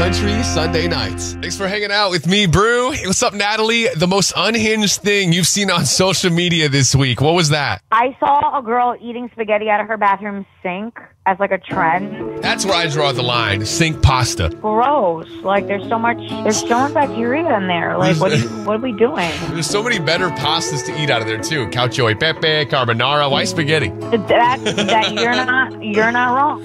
Country Sunday nights. Thanks for hanging out with me, Brew. What's up, Natalie? The most unhinged thing you've seen on social media this week. What was that? I saw a girl eating spaghetti out of her bathroom sink as like a trend. That's where I draw the line. Sink pasta. Gross. Like there's so much bacteria in there. Like what are we doing? There's so many better pastas to eat out of there too. Cacio e pepe, carbonara. Why spaghetti? That you're not wrong.